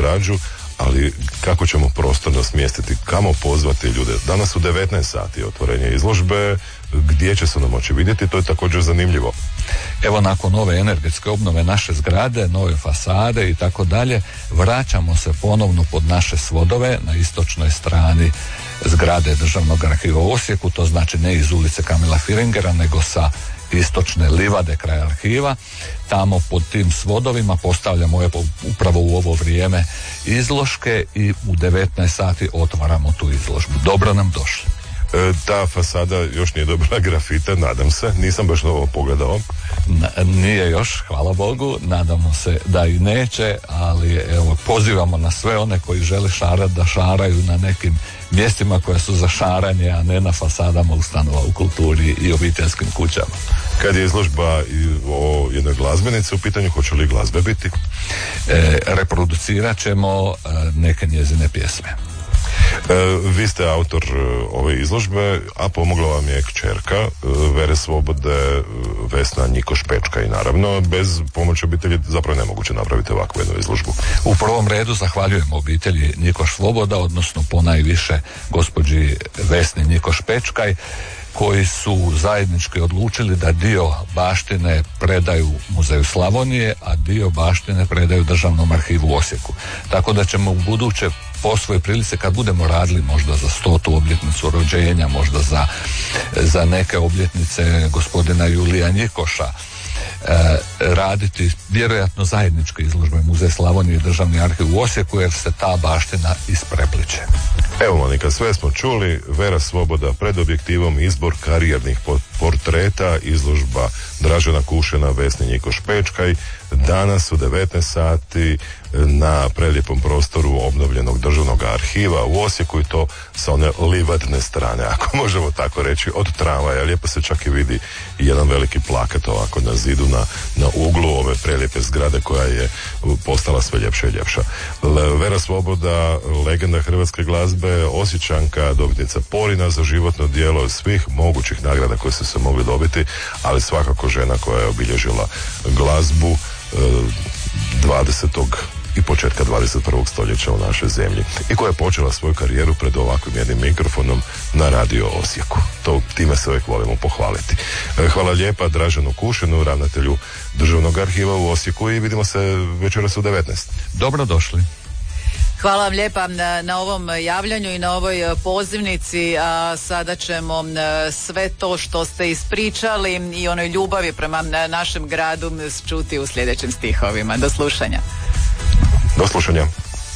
građu, ali kako ćemo prostorno smjestiti, kamo pozvati ljude. Danas u 19 sati otvorenje izložbe, gdje će se ono moći vidjeti, to je također zanimljivo. Evo, nakon ove energetske obnove naše zgrade, nove fasade i tako dalje, vraćamo se ponovno pod naše svodove na istočnoj strani zgrade Državnog arhiva u Osijeku, to znači ne iz ulice Kamila Firingera, nego sa istočne livade kraj arhiva. Tamo pod tim svodovima postavljamo upravo u ovo vrijeme izložke i u 19 sati otvaramo tu izložbu. Dobro nam došli. Ta fasada još nije dobila grafite, nadam se, nisam baš ovo pogledao. Nije još, hvala Bogu, nadamo se da i neće, ali evo, pozivamo na sve one koji žele šarati da šaraju na nekim mjestima koja su za šaranje, a ne na fasadama ustanova u kulturi i obiteljskim kućama. Kad je izložba o jednoj glazbenici u pitanju, hoće li glazbe biti? Reproducirat ćemo neke njezine pjesme. Vi ste autor ove izložbe, a pomogla vam je kćerka Vere Svobode, Vesna Njikoš Pečka, i naravno bez pomoći obitelji zapravo nemoguće napraviti ovakvu jednu izložbu. U prvom redu zahvaljujem obitelji Njikoš Svoboda, odnosno ponajviše gospođi Vesni Njikoš Pečkaj, koji su zajednički odlučili da dio baštine predaju Muzeju Slavonije, a dio baštine predaju Državnom arhivu u Osijeku. Tako da ćemo u buduće po svojoj prilici, kad budemo radili možda za 100. obljetnicu rođenja, možda za neke obljetnice gospodina Julija Njikoša, raditi vjerojatno zajedničke izložbe Muzej Slavonije i Državni arhiv u Osijeku, jer se ta baština isprepliče. Evo, Monika, sve smo čuli. Vera Svoboda pred objektivom, izbor karijernih portreta, izložba Dražena Kušena, Vesni Njikoš Pečkaj, danas u 19 sati na prelijepom prostoru obnovljenog Državnog arhiva u Osijeku, i to sa one livadne strane, ako možemo tako reći, od tramvaja. Lijepo se čak i vidi jedan veliki plakat ovako na zidu, na uglu ove prelijepe zgrade koja je postala sve ljepša i ljepša. Vera Svoboda, legenda hrvatske glazbe, Osječanka, dobitnica Porina za životno djelo, svih mogućih nagrada koje su se mogli dobiti, ali svakako žena koja je obilježila glazbu 20. i početka 21. stoljeća u našoj zemlji, i koja je počela svoju karijeru pred ovakvim jednim mikrofonom na Radio Osijeku. Time se uvijek volimo pohvaliti. Hvala lijepa Draženu Kušenu, ravnatelju Državnog arhiva u Osijeku, i vidimo se večeras u 19. Dobrodošli. Hvala vam lijepa na ovom javljanju i na ovoj pozivnici, a sada ćemo sve to što ste ispričali i onoj ljubavi prema našem gradu čuti u sljedećim stihovima. Do slušanja. Do slušanja.